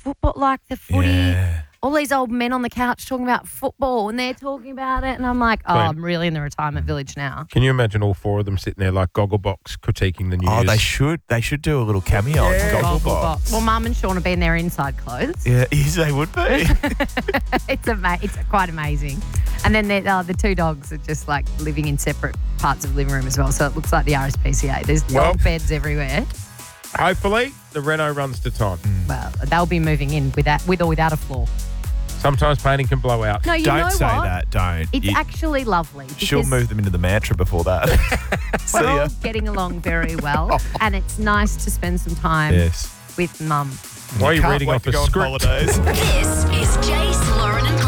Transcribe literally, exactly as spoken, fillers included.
football, like the footy. Yeah. All these old men on the couch talking about football, and they're talking about it, and I'm like, oh, Wait. I'm really in the retirement village now. Can you imagine all four of them sitting there like Gogglebox critiquing the news? Oh, they should. They should do a little cameo Yeah. on Gogglebox. Gogglebox. Well, Mum and Sean have been there inside clothes. Yeah, yes, they would be. it's ama- It's quite amazing. And then the, uh, the two dogs are just like living in separate parts of the living room as well. So it looks like the R S P C A. There's Well- dog beds everywhere. Hopefully, the Renault runs to time. Well, they'll be moving in with that, with or without a floor. Sometimes painting can blow out. No, you Don't know say what? that. Don't. It's You- actually lovely. She'll because move them into the mantra before that. See We're ya. all getting along very well, and it's nice to spend some time Yes. with Mum. Why are you Can't reading wait off to a go on script? holidays. This is Jace, Lauren and